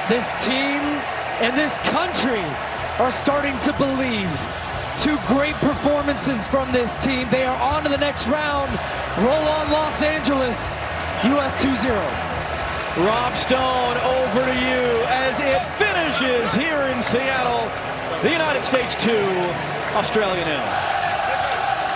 This team and this country are starting to believe. Two great performances from this team. They are on to the next round. Roll on Los Angeles, US 2-0. Rob Stone, over to you as it finishes here in Seattle. The United States 2, Australia 0.